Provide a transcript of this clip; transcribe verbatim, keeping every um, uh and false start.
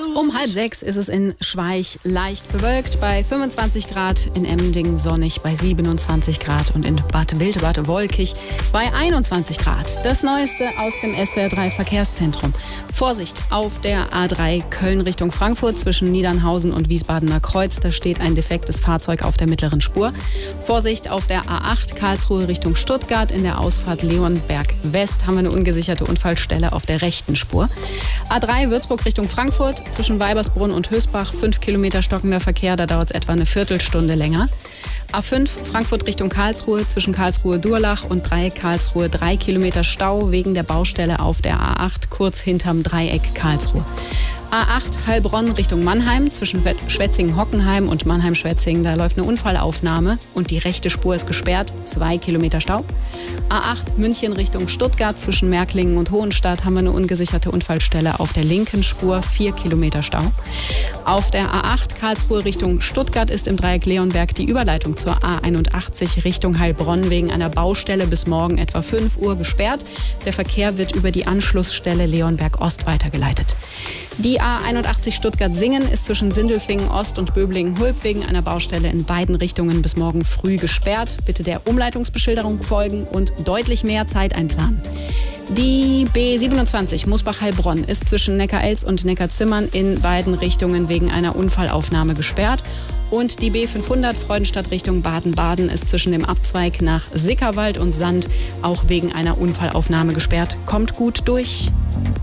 Um halb sechs ist es in Schweich leicht bewölkt, bei fünfundzwanzig Grad, in Emmendingen sonnig bei siebenundzwanzig Grad und in Bad Wildbad wolkig bei einundzwanzig Grad. Das Neueste aus dem S W R drei Verkehrszentrum. Vorsicht auf der A drei Köln Richtung Frankfurt zwischen Niedernhausen und Wiesbadener Kreuz. Da steht ein defektes Fahrzeug auf der mittleren Spur. Vorsicht auf der A acht Karlsruhe Richtung Stuttgart. In der Ausfahrt Leonberg West haben wir eine ungesicherte Unfallstelle auf der rechten Spur. A drei Würzburg Richtung Frankfurt zwischen Weibersbrunn und Hösbach. fünf Kilometer stockender Verkehr, da dauert es etwa eine Viertelstunde länger. A fünf Frankfurt Richtung Karlsruhe zwischen Karlsruhe-Durlach und Dreieck Karlsruhe. drei Kilometer Stau wegen der Baustelle auf der A acht kurz hinterm Dreieck Karlsruhe. A acht Heilbronn Richtung Mannheim zwischen Schwetzingen-Hockenheim und Mannheim-Schwetzingen. Da läuft eine Unfallaufnahme und die rechte Spur ist gesperrt. zwei Kilometer Stau. A acht München Richtung Stuttgart zwischen Märklingen und Hohenstadt haben wir eine ungesicherte Unfallstelle auf der linken Spur. vier Kilometer Stau. Auf der A acht Karlsruhe Richtung Stuttgart ist im Dreieck Leonberg die Überleitung zur A einundachtzig Richtung Heilbronn wegen einer Baustelle bis morgen etwa fünf Uhr gesperrt. Der Verkehr wird über die Anschlussstelle Leonberg Ost weitergeleitet. Die A einundachtzig Stuttgart-Singen ist zwischen Sindelfingen Ost und Böblingen-Hulb wegen einer Baustelle in beiden Richtungen bis morgen früh gesperrt. Bitte der Umleitungsbeschilderung folgen und deutlich mehr Zeit einplanen. Die B siebenundzwanzig Musbach-Heilbronn ist zwischen Neckarelz und Neckarzimmern in beiden Richtungen wegen einer Unfallaufnahme gesperrt. Und die B fünfhundert Freudenstadt Richtung Baden-Baden ist zwischen dem Abzweig nach Sickerwald und Sand auch wegen einer Unfallaufnahme gesperrt. Kommt gut durch.